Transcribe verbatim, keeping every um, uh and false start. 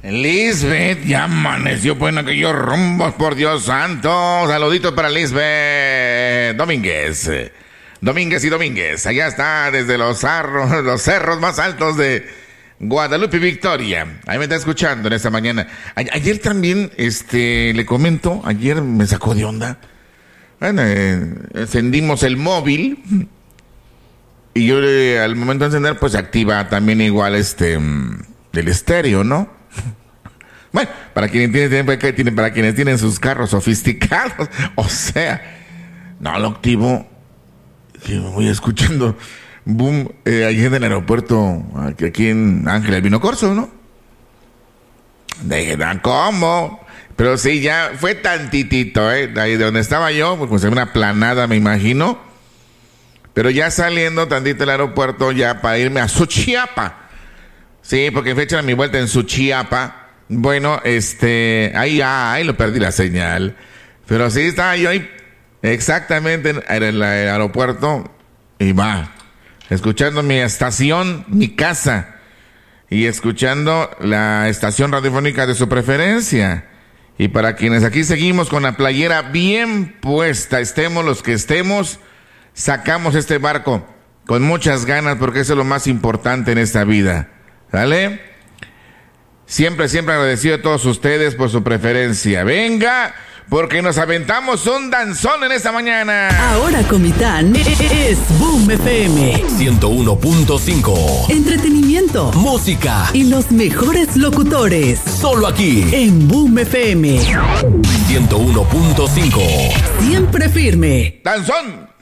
Lisbeth ya amaneció pues en aquellos rumbos, por Dios santo. Saluditos para Lisbeth Domínguez. Domínguez y Domínguez. Allá está desde los cerros, los cerros más altos de Guadalupe, Victoria. Ahí me está escuchando en esta mañana. A- ayer también, este, le comento, ayer me sacó de onda. Bueno, eh, encendimos el móvil y yo eh, al momento de encender pues se activa también igual este mm, el estéreo, ¿no? Bueno, para quienes tienen, para quienes tienen sus carros sofisticados, o sea, no lo activo, que me voy escuchando, boom, eh, allí en el aeropuerto, aquí, aquí en Ángel Albino Corzo, ¿no? De ¿cómo? Pero sí, ya fue tantitito, ¿eh? De ahí de donde estaba yo, pues en una planada, me imagino, pero ya saliendo tantito del aeropuerto, ya para irme a Suchiapa. Sí, porque fecha mi vuelta en Suchiapa. Bueno, este, ahí, ah, ahí lo perdí la señal. Pero sí, estaba yo ahí, exactamente en, en el aeropuerto. Y va, escuchando mi estación, mi casa. Y escuchando la estación radiofónica de su preferencia. Y para quienes aquí seguimos con la playera bien puesta, estemos los que estemos, sacamos este barco con muchas ganas porque eso es lo más importante en esta vida. ¿Vale? Siempre, siempre agradecido a todos ustedes por su preferencia. Venga, porque nos aventamos un danzón en esta mañana. Ahora Comitán es Boom F M ciento uno punto cinco. Entretenimiento, Música y los mejores locutores. solo aquí En Boom F M ciento uno punto cinco. Siempre firme. ¡Danzón!